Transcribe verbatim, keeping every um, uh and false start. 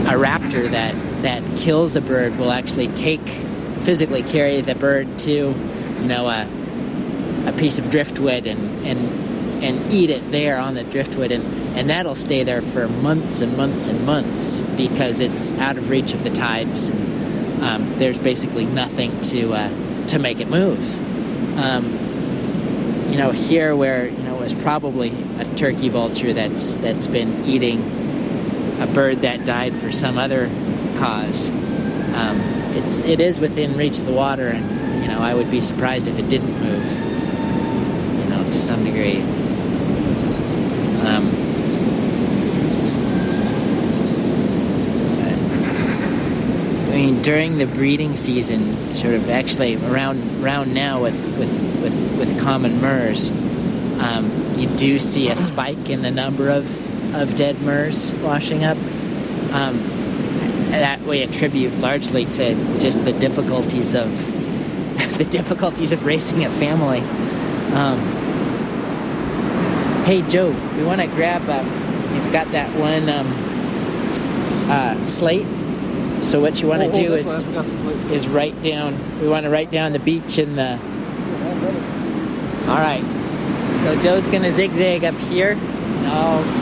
a raptor that, that kills a bird will actually take, physically carry the bird to, you know, a, a piece of driftwood and, and, and eat it there on the driftwood. And, and that'll stay there for months and months and months because it's out of reach of the tides. And, um, there's basically nothing to, uh, to make it move. Um, you know, here where, you know, it was probably a turkey vulture that's, that's been eating a bird that died for some other cause. Um, it's it is within reach of the water, and you know I would be surprised if it didn't move. You know, to some degree. Um, I mean, during the breeding season, sort of actually around around now with with with, with common murres, um, you do see a spike in the number of. of dead murres washing up. Um, that we attribute largely to just the difficulties of the difficulties of raising a family. Um, hey Joe, we want to grab. Um, you've got that one um, uh, slate. So what you want to oh, do oh, is is write down. We want to write down the beach and the. All right. So Joe's gonna zigzag up here. And I'll